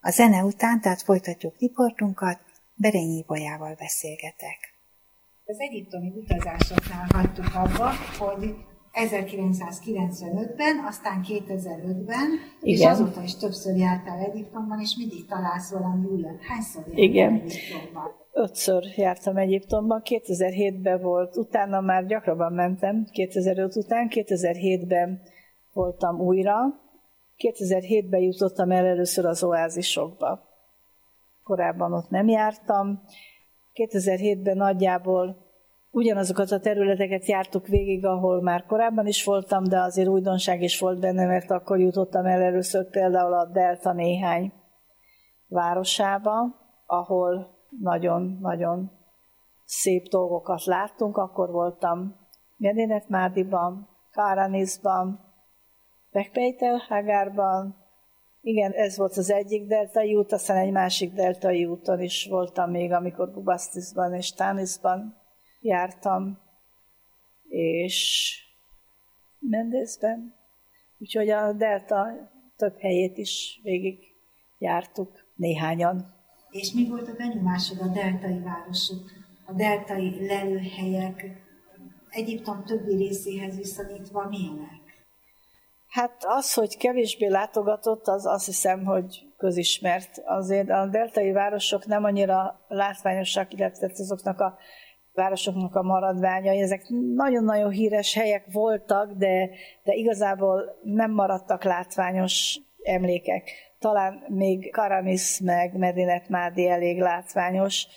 A zene után, tehát folytatjuk riportunkat, Berényi Ibolyával beszélgetek. Az egyiptomi utazásoknál hagytuk abba, hogy 1995-ben, aztán 2005-ben, és azóta is többször jártál Egyiptomban, és mindig találsz valami újat. Hányszor jártál Egyiptomban? 5-ször jártam Egyiptomban, 2007-ben volt, utána már gyakrabban mentem, 2005 után, 2007-ben voltam újra, 2007-ben jutottam el először az oázisokba. Korábban ott nem jártam. 2007-ben nagyjából ugyanazokat a területeket jártuk végig, ahol már korábban is voltam, de azért újdonság is volt benne, mert akkor jutottam el először például a Delta néhány városába, ahol nagyon-nagyon szép dolgokat láttunk. Akkor voltam Medinet Mádiban, Káranisban, Bekbeit el-Hagárban. Igen, ez volt az egyik deltai út, aztán egy másik deltai úton is voltam még, amikor Bubasztiszban és Tániszban jártam, és Mendezben. Úgyhogy a delta több helyét is végig jártuk néhányan. És mi volt a benyomásod a deltai városok, a deltai lelőhelyek, Egyiptom többi részéhez viszonyítva milyenek? Hát az, hogy kevésbé látogatott, az azt hiszem, hogy közismert. Azért a deltai városok nem annyira látványosak, illetve azoknak a városoknak a maradványai. Ezek nagyon-nagyon híres helyek voltak, de igazából nem maradtak látványos emlékek. Talán még Karanis meg Medinet Mádi elég látványos.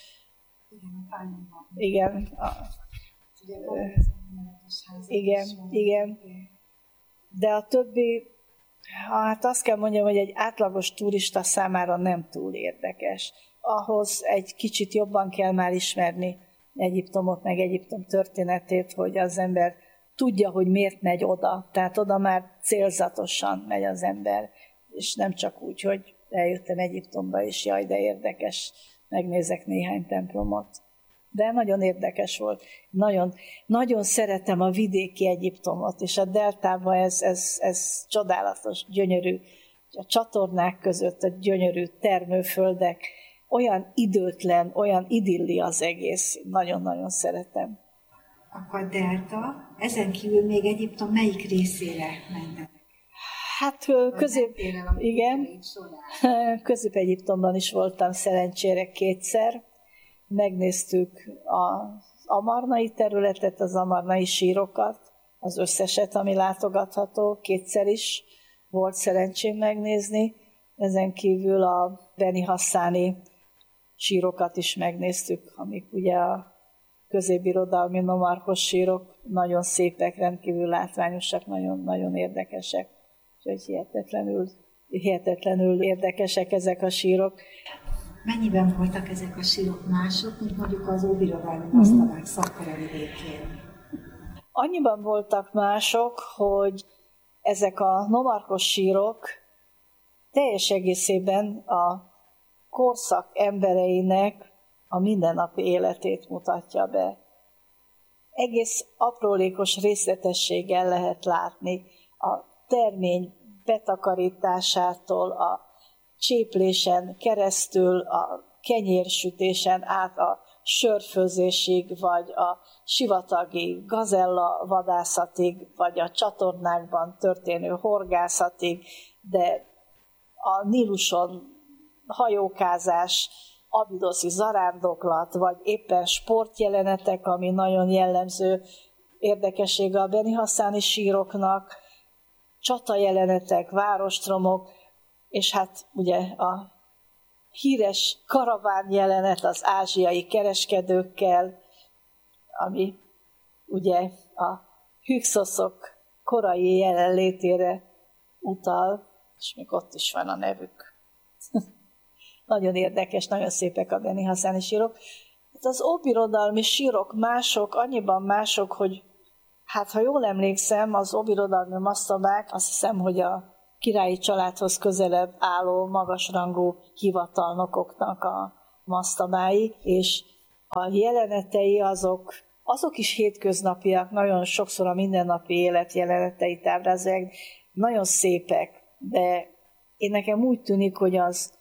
Igen. Igen. De a többi, hát azt kell mondjam, hogy egy átlagos turista számára nem túl érdekes. Ahhoz egy kicsit jobban kell már ismerni Egyiptomot, meg Egyiptom történetét, hogy az ember tudja, hogy miért megy oda. Tehát oda már célzatosan megy az ember, és nem csak úgy, hogy eljöttem Egyiptomba, és jaj, de érdekes, megnézek néhány templomot. De nagyon érdekes volt. Nagyon szeretem a vidéki Egyiptomot, és a deltában ez csodálatos, gyönyörű. A csatornák között a gyönyörű termőföldek, olyan időtlen, olyan idilli az egész. Nagyon-nagyon szeretem. Akkor delta, ezen kívül még Egyiptom melyik részére mentek? Hát Közép-Egyiptomban is voltam szerencsére 2-szer. Megnéztük az amarnai területet, az amarnai sírokat, az összeset, ami látogatható, 2-szer is volt szerencsém megnézni. Ezen kívül a Beni Hasszáni sírokat is megnéztük, amik ugye a középbirodalmi nomarchos sírok, nagyon szépek, rendkívül látványosak, nagyon-nagyon érdekesek. Úgyhogy hihetetlenül érdekesek ezek a sírok. Mennyiben voltak ezek a sírok mások, mint mondjuk az óbirodalmi masztabák Szakkara vidékén? Annyiban voltak mások, hogy ezek a nomarchos sírok teljes egészében a korszak embereinek a mindennapi életét mutatja be. Egész aprólékos részletességgel lehet látni a termény betakarításától, a cséplésen keresztül, a kenyérsütésen át a sörfőzésig, vagy a sivatagi gazella vadászatig, vagy a csatornákban történő horgászatig, de a Níluson hajókázás, abidoszi zarándoklat, vagy éppen sportjelenetek, ami nagyon jellemző érdekessége a Beni Hasszáni síroknak, csatajelenetek, várostromok, és hát ugye a híres karaván jelenet az ázsiai kereskedőkkel, ami ugye a Hüksoszok korai jelenlétére utal, és még ott is van a nevük. Nagyon érdekes, nagyon szépek a Beni Hasszáni sírok. Hát az óbirodalmi sírok mások, annyiban mások, hogy hát ha jól emlékszem, az óbirodalmi masztabák, azt hiszem, hogy a királyi családhoz közelebb álló magasrangú hivatalnokoknak a masztabái, és a jelenetei azok is hétköznapiak, nagyon sokszor a mindennapi élet jeleneteit ábrázolják, nagyon szépek, de nekem úgy tűnik, hogy az